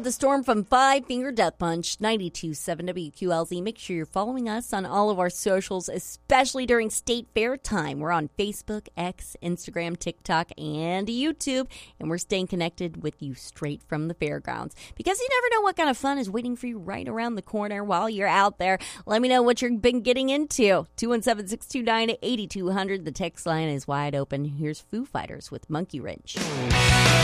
have the storm from Five Finger Death Punch, 92.7 WQLZ. Make sure you're following us on all of our socials, especially during State Fair time. We're on Facebook, X, Instagram, TikTok, and YouTube, and we're staying connected with you straight from the fairgrounds because you never know what kind of fun is waiting for you right around the corner while you're out there. Let me know what you've been getting into. 217-629-8200. The text line is wide open. Here's Foo Fighters with Monkey Wrench.